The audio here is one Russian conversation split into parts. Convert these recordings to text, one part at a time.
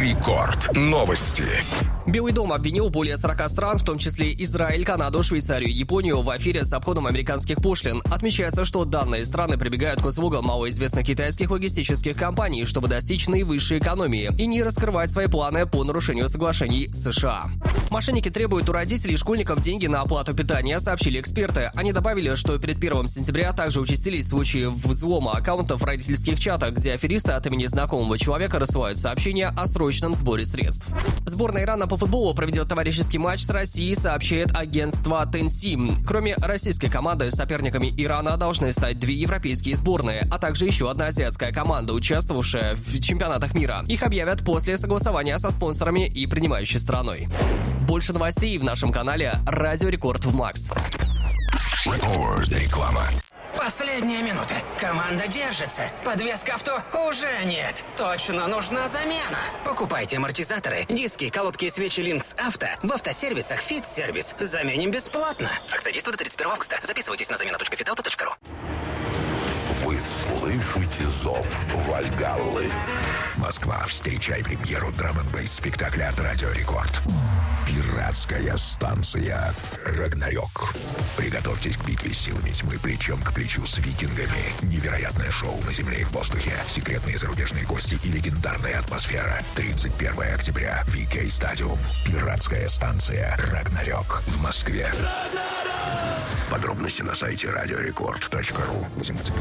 Рекорд. Новости. Белый дом обвинил более 40 стран, в том числе Израиль, Канаду, Швейцарию и Японию, в афере с обходом американских пошлин. Отмечается, что данные страны прибегают к услугам малоизвестных китайских логистических компаний, чтобы достичь наивысшей экономии и не раскрывать свои планы по нарушению соглашений с США. Мошенники требуют у родителей школьников деньги на оплату питания, сообщили эксперты. Они добавили, что перед 1 сентября также участились случаи взлома аккаунтов в родительских чатах, где аферисты от имени знакомого человека рассылают сообщения о срочном сборе средств. Сборная Ирана по футболу проведет товарищеский матч с Россией, сообщает агентство TNC. Кроме российской команды, соперниками Ирана должны стать 2 европейские сборные, а также еще одна азиатская команда, участвовавшая в чемпионатах мира. Их объявят после согласования со спонсорами и принимающей страной. Больше новостей в нашем канале «Радио Рекорд в Макс». Реклама. Последняя минута. Команда держится. Подвеска авто уже нет. Точно нужна замена. Покупайте амортизаторы, диски, колодки и свечи Lynx Авто в автосервисах «Фит-сервис». Заменим бесплатно. Акция действует до 31 августа. Записывайтесь на замена.фитауто.ру. Вы слышите зов Вальгаллы. Москва, встречай премьеру драм-н-бейс спектакля от Радио Рекорд. Пиратская станция «Рагнарёк». Приготовьтесь к битве силами тьмы плечом к плечу с викингами. Невероятное шоу на земле и в воздухе. Секретные зарубежные гости и легендарная атмосфера. 31 октября. VK Стадиум. Пиратская станция «Рагнарёк» в Москве. Подробности на сайте radiorecord.ru. 18+.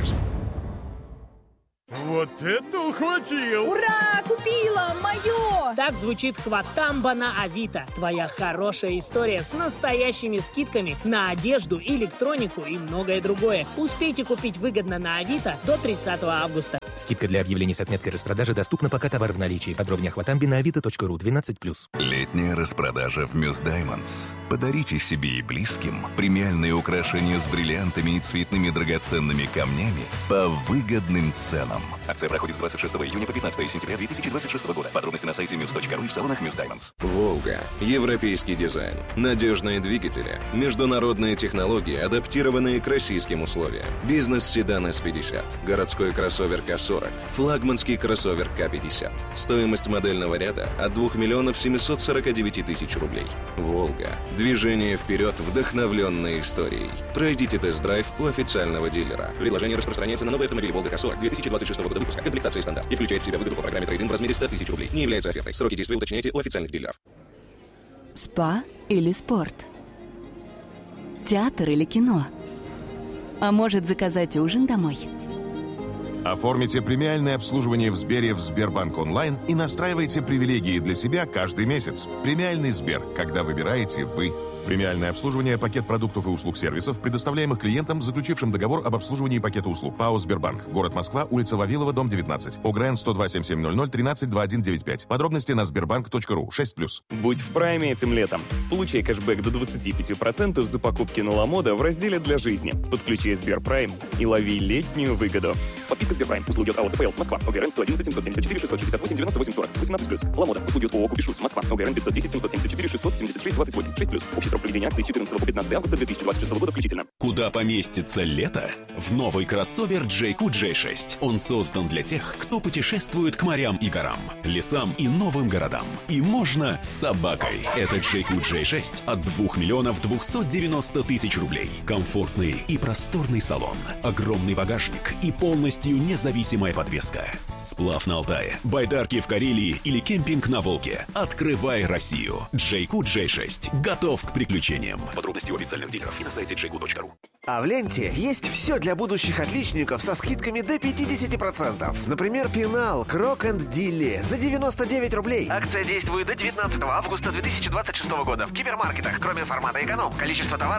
Вот это ухватил! Ура! Купила! Мое! Так звучит хватамба на Авито. Твоя хорошая история с настоящими скидками на одежду, электронику и многое другое. Успейте купить выгодно на Авито до 30 августа. Скидка для объявлений с отметкой распродажи доступна, пока товар в наличии. Подробнее о хватамбе на avito.ru. 12+. Летняя распродажа в Muse Diamonds. Подарите себе и близким премиальные украшения с бриллиантами и цветными драгоценными камнями по выгодным ценам. Акция проходит с 26 июня по 15 сентября 2026 года. Подробности на сайте muse.ru и в салонах Muse Diamonds. «Волга». Европейский дизайн. Надежные двигатели. Международные технологии, адаптированные к российским условиям. Бизнес-седан S50. Городской кроссовер К40. Флагманский кроссовер К50. Стоимость модельного ряда от 2 миллионов 749 тысяч рублей. «Волга». Движение вперед, вдохновленное историей. Пройдите тест-драйв у официального дилера. Предложение распространяется на новый автомобиль «Волга К40» 2026 года выпуска. Комплектация стандарт. И включает в себя выгоду по программе трейд-ин в размере 100 тысяч рублей. Не является офертой. Сроки действия уточняйте у официальных дилеров. Спа или спорт? Театр или кино? А может, заказать ужин домой? Оформите премиальное обслуживание в Сбере в Сбербанк онлайн и настраивайте привилегии для себя каждый месяц. Премиальный Сбер, когда выбираете вы. Премиальное обслуживание, пакет продуктов и услуг сервисов, предоставляемых клиентам, заключившим договор об обслуживании пакета услуг. ПАО «Сбербанк». Город Москва, улица Вавилова, дом 19. ОГРН 102-7700 13-2195. Подробности на sberbank.ru. 6+. Будь в прайме этим летом. Получай кэшбэк до 25% за покупки на Ламода в разделе «Для жизни». Подключи Сберпрайм и лови летнюю выгоду. Подписка Сберпрайм. Услуги от АО ЦПЛ. Москва. ОГРН 111 774 668 98 40. 18+. Ламода. Услуги от ООО «Купишус». Москва. ОГРН 510 774 676 28. 6+. Общий срок проведения акции с 14 по 15 августа 2026 года включительно. Куда поместится лето? В новый кроссовер JQ J6. Он создан для тех, кто путешествует к морям и горам, лесам и новым городам. И можно с собакой. Это JQ J6 от 2 миллионов 290 тысяч рублей. Комфортный и просторный салон, огромный багажник и полностью независимая подвеска. Сплав на Алтае, байдарки в Карелии или кемпинг на Волге. Открывай Россию. JQ J6 готов к приключениям. Подробности у официальных дилеров и на сайте jq.ru. А в ленте есть все для будущих отличников со скидками до 50%. Например, пенал Крок энд Дилли за 99 рублей. Акция действует до 19 августа 2026 года в гипермаркетах, кроме формата эконом. Количество товара